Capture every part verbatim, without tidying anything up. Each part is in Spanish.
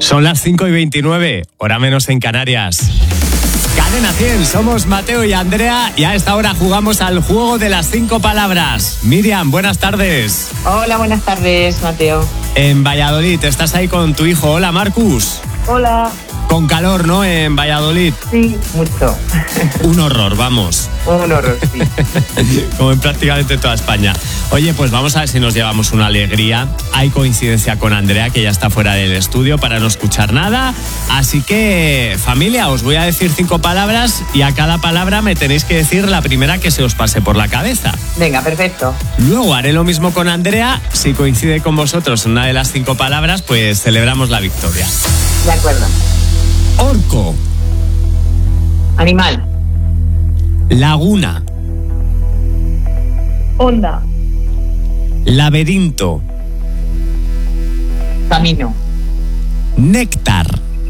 Son las cinco y veintinueve, hora menos en Canarias. Cadena cien, somos Mateo y Andrea y a esta hora jugamos al juego de las cinco palabras. Miriam, buenas tardes. Hola, buenas tardes, Mateo. En Valladolid, ¿estás ahí con tu hijo? Hola, Marcus. Hola. Con calor, ¿no? En Valladolid. Sí, mucho. Un horror, vamos. Un horror, sí. Como en prácticamente toda España. Oye, pues vamos a ver si nos llevamos una alegría. Hay coincidencia con Andrea, que ya está fuera del estudio para no escuchar nada. Así que, familia, os voy a decir cinco palabras y a cada palabra me tenéis que decir la primera que se os pase por la cabeza. Venga, perfecto. Luego haré lo mismo con Andrea. Si coincide con vosotros una de las cinco palabras, pues celebramos la victoria. De acuerdo. Orco. Animal. Laguna. Onda. Laberinto. Camino. Néctar.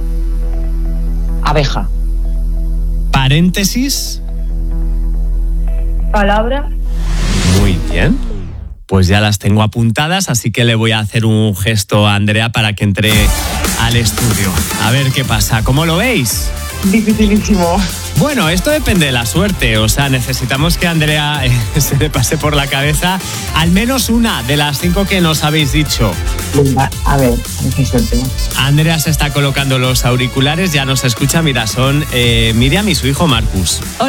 Abeja. Paréntesis. Palabra. Muy bien. Pues ya las tengo apuntadas, así que le voy a hacer un gesto a Andrea para que entre al estudio. A ver qué pasa. ¿Cómo lo veis? Dificilísimo. Bueno, esto depende de la suerte. O sea, necesitamos que Andrea eh, se le pase por la cabeza al menos una de las cinco que nos habéis dicho. Venga, a ver, a ver qué suerte. Andrea se está colocando los auriculares, ya nos escucha. Mira, son eh, Miriam y su hijo Marcus.